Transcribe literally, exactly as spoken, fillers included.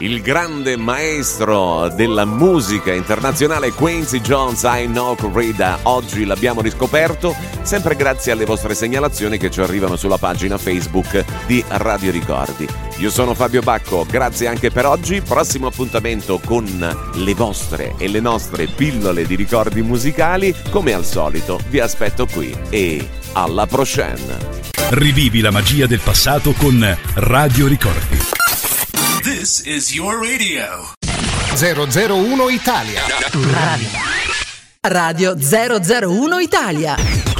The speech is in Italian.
il grande maestro della musica internazionale Quincy Jones, I Know Corrida. Oggi l'abbiamo riscoperto sempre grazie alle vostre segnalazioni che ci arrivano sulla pagina Facebook di Radio Ricordi. Io sono Fabio Bacco, grazie anche per oggi. Prossimo appuntamento con le vostre e le nostre pillole di ricordi musicali. Come al solito vi aspetto qui e alla prochaine. Rivivi la magia del passato con Radio Ricordi. This is your radio. zero zero uno Italia. Radio. Radio zero zero uno Italia.